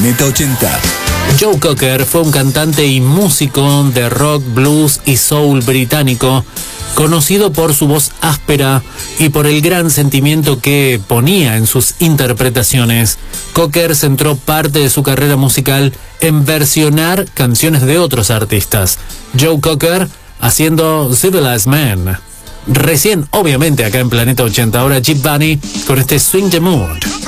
Planeta 80. Joe Cocker fue un cantante y músico de rock, blues y soul británico, conocido por su voz áspera y por el gran sentimiento que ponía en sus interpretaciones. Cocker centró parte de su carrera musical en versionar canciones de otros artistas. Joe Cocker haciendo Civilized Man. Recién, obviamente, acá en Planeta 80, ahora Jeep Bunny con este Swing the Mood.